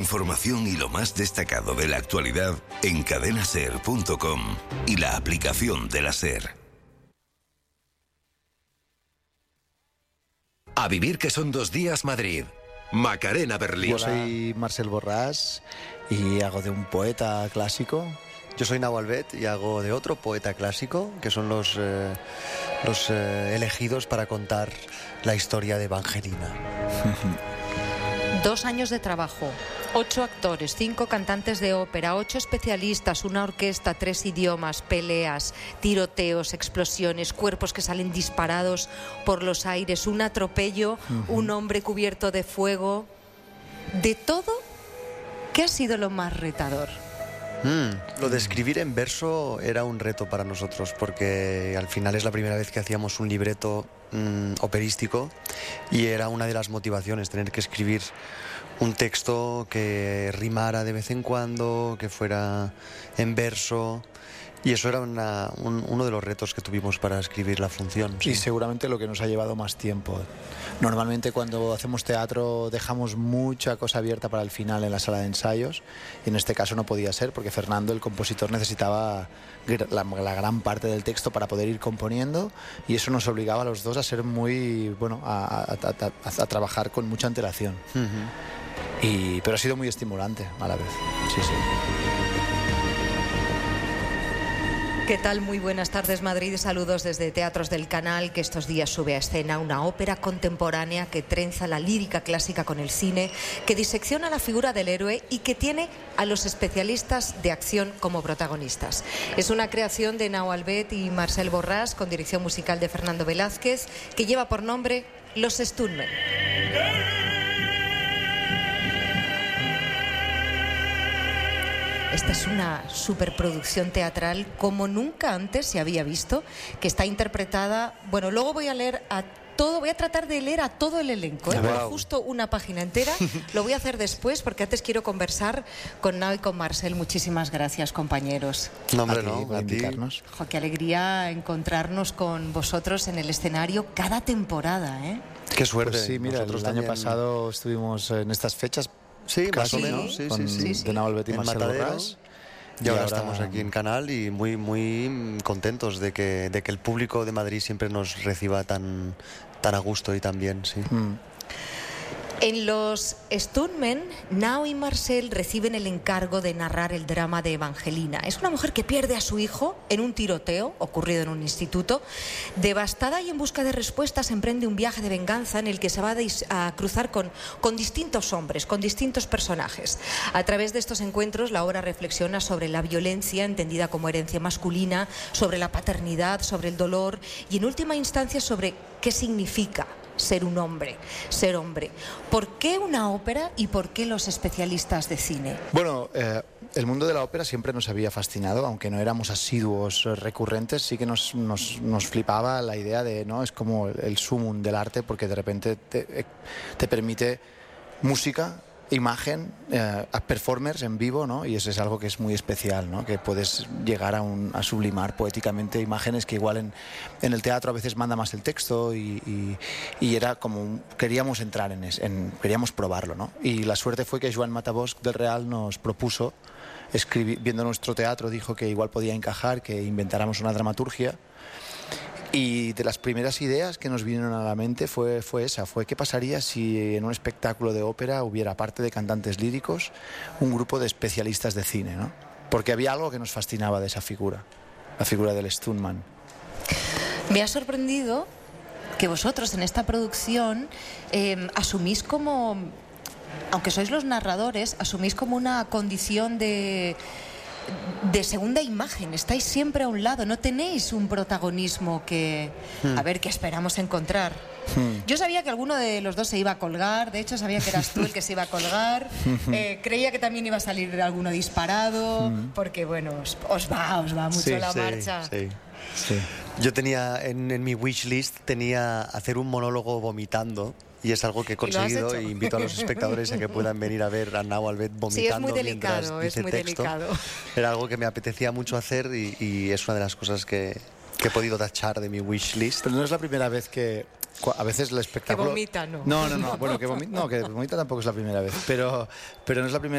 información y lo más destacado de la actualidad en cadenaser.com y la aplicación de la SER. A vivir que son 2 días Madrid. Macarena Berlín. Yo soy Marcel Borràs y hago de un poeta clásico. Yo soy Nau Albet y hago de otro poeta clásico, que son los elegidos para contar la historia de Evangelina. 2 años de trabajo, 8 actores, 5 cantantes de ópera, 8 especialistas, una orquesta, 3 idiomas, peleas, tiroteos, explosiones, cuerpos que salen disparados por los aires, un atropello, un hombre cubierto de fuego. De todo, ¿qué ha sido lo más retador? Lo de escribir en verso era un reto para nosotros, porque al final es la primera vez que hacíamos un libreto operístico y era una de las motivaciones, tener que escribir un texto que rimara de vez en cuando, que fuera en verso. Y eso era uno de los retos que tuvimos para escribir la función. Sí. Y seguramente lo que nos ha llevado más tiempo. Normalmente cuando hacemos teatro dejamos mucha cosa abierta para el final en la sala de ensayos, y en este caso no podía ser porque Fernando, el compositor, necesitaba la gran parte del texto para poder ir componiendo, y eso nos obligaba a los dos a ser muy, a trabajar con mucha antelación. Pero ha sido muy estimulante a la vez. Sí, sí. ¿Qué tal? Muy buenas tardes, Madrid. Saludos desde Teatros del Canal, que estos días sube a escena una ópera contemporánea que trenza la lírica clásica con el cine, que disecciona la figura del héroe y que tiene a los especialistas de acción como protagonistas. Es una creación de Nau Albet y Marcel Borràs, con dirección musical de Fernando Velázquez, que lleva por nombre Los Stuntmen. Esta es una superproducción teatral como nunca antes se había visto, que está interpretada... Bueno, luego voy a tratar de leer a todo el elenco, pero justo una página entera. Lo voy a hacer después, porque antes quiero conversar con Nau y con Marcel. Muchísimas gracias, compañeros. No, hombre, no, a ti. Jo, qué alegría encontrarnos con vosotros en el escenario cada temporada, ¿eh? Qué suerte. Pues sí, mira, nosotros el año pasado estuvimos en estas fechas. Sí, casi, más o menos, ¿no? Sí. De Nau Albet y Marcel Borràs. Y ahora estamos aquí en Canal y muy contentos de que el público de Madrid siempre nos reciba tan a gusto y tan bien, sí. En Los Stuntmen, Nau y Marcel reciben el encargo de narrar el drama de Evangelina. Es una mujer que pierde a su hijo en un tiroteo ocurrido en un instituto. Devastada y en busca de respuestas, emprende un viaje de venganza en el que se va a cruzar con distintos hombres, con distintos personajes. A través de estos encuentros, la obra reflexiona sobre la violencia entendida como herencia masculina, sobre la paternidad, sobre el dolor y, en última instancia, sobre qué significa ser un hombre, ser hombre. ¿Por qué una ópera y por qué los especialistas de cine? Bueno, el mundo de la ópera siempre nos había fascinado, aunque no éramos asiduos recurrentes. Sí que nos flipaba la idea de, ¿no? Es como el sumum del arte, porque de repente te permite música, imagen, a performers en vivo, ¿no? Y eso es algo que es muy especial, ¿no? Que puedes llegar a sublimar poéticamente imágenes que igual en el teatro a veces manda más el texto, y era como queríamos entrar queríamos probarlo, ¿no? Y la suerte fue que Joan Matabosc del Real nos propuso viendo nuestro teatro, dijo que igual podía encajar, que inventáramos una dramaturgia. Y de las primeras ideas que nos vinieron a la mente fue qué pasaría si en un espectáculo de ópera hubiera, aparte de cantantes líricos, un grupo de especialistas de cine, ¿no? Porque había algo que nos fascinaba de esa figura, la figura del stuntman. Me ha sorprendido que vosotros en esta producción asumís como, aunque sois los narradores, asumís como una condición de segunda imagen. Estáis siempre a un lado, no tenéis un protagonismo que esperamos encontrar. Yo sabía que alguno de los dos se iba a colgar, de hecho sabía que eras tú el que se iba a colgar. Creía que también iba a salir alguno disparado, porque bueno, os va mucho la marcha. Sí. Yo tenía en mi wishlist hacer un monólogo vomitando. Y es algo que he conseguido, e invito a los espectadores a que puedan venir a ver a Nau Albet vomitando. Sí, es muy delicado, mientras dice texto. Delicado. Era algo que me apetecía mucho hacer y es una de las cosas que he podido tachar de mi wishlist. Pero no es la primera vez que... A veces el espectáculo... Que vomita, ¿no? No. Bueno, que vomita tampoco es la primera vez, pero no es la primera